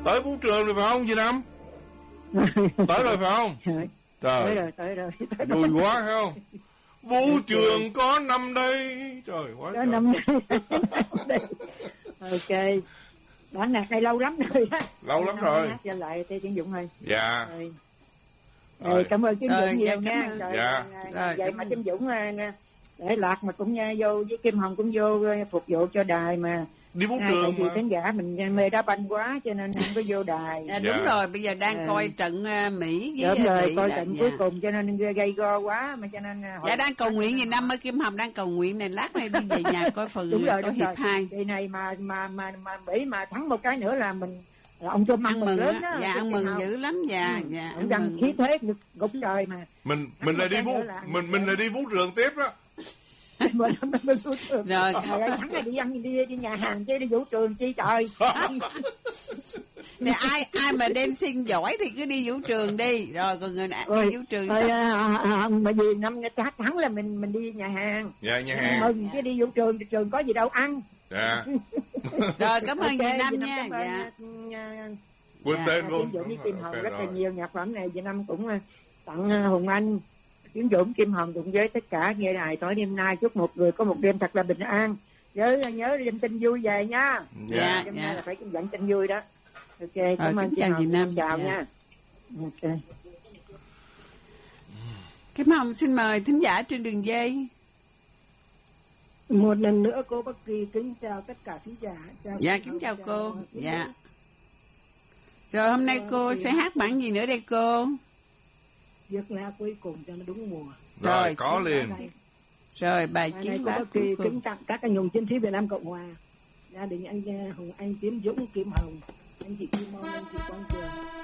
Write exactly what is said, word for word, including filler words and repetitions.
Tới vũ trường rồi phải không chị Năm? Tới rồi phải không? Trời. Trời. Tới rồi, tới rồi. Tới vui quá phải không? Vũ trường có năm đây. Trời quá có trời. năm đây. Ok. Bản nhạc này lâu lắm rồi đó. Lâu lắm rồi. Hát trở lại Tê Tiến Dũng ơi. Dạ. Rồi. Rồi. Rồi, cảm ơn Tiến Rồi, Dũng nhiều dạ, nha. ơn. Rồi, dạ. rồi, vậy mà Tiến Dũng để Lạc mà cũng vô với Kim Hồng cũng vô phục vụ cho đài mà. Đi vũ Ngay trường tại vì mà. khán giả mình mê đá banh quá cho nên không có vô đài. À, đúng Dạ. rồi, bây giờ đang À. coi trận uh, Mỹ với Đúng rồi, Mỹ coi là- trận dạ. cuối cùng cho nên gây go quá mà cho nên Dạ đang cầu nguyện gì năm mới Kim Hồng đang cầu nguyện này, lát này đi về nhà coi phần đúng rồi, coi đúng hiệp rồi. hai. Kỳ này mà mà mà mà Mỹ mà thắng một cái nữa là mình là ông Trump Ăn mừng lớn á, đó. dạ ăn mừng dữ lắm, dạ Ừ, dạ ông ăn đang mừng. khí thế ngực gục trời mà. Mình mình lại đi vũ mình mình lại đi vũ trường tiếp đó. Mình mình mình vũ trường. Rồi. Trời ơi, thắng là đi ăn đi đi nhà hàng chứ đi vũ trường chi trời. Thì ai ai mà đem xin giỏi thì cứ đi vũ trường đi, rồi còn người nào Ôi, đi vũ trường ôi, xong. à, à, mà vì năm chắc thắng là mình mình đi nhà hàng. Dạ nhà hàng. Mừng chứ đi vũ trường thì trường có gì đâu ăn. Dạ. Rồi cảm ơn Ok, chị Năm chị nha. cảm ơn, Dạ. uh, Quên Dạ. tên luôn. Tiến Dũng với Kim Hồng Ok, rất là rồi. nhiều nhạc phẩm này. Chị Năm cũng uh, tặng uh, Hùng Anh, Tiến Dũng, Kim Hồng cùng với tất cả nghe đài tối đêm nay. Chúc một người có một đêm thật là bình an. Nhớ nhớ đem tin vui về nha. Dạ. Đêm dạ. nay là phải dẫn tin vui đó. Ok, cảm Rồi, ơn kính chị chào Hồng. chị Năm. Chào Dạ. nha. Ok. Kim Hồng xin mời thính giả trên đường dây. Một lần nữa cô Bắc Kỳ kính chào tất cả thính giả. Chào Dạ Kim kính Hồng, chào cô. Tiến Dạ. Dũng. Rồi hôm nay cô Dạ. sẽ hát bản gì nữa đây cô? Việc là cuối cùng cho nó đúng mùa. Rồi Rồi, có liền. Rồi bài Bài này chiến cô bác Bắc cuối Kỳ cùng. kính tặng các anh hùng chiến sĩ Việt Nam Cộng Hòa, gia đình anh uh, Hùng Anh, Tiến Dũng, Kim Hồng, anh chị Kim Mon, anh chị Quang Trường,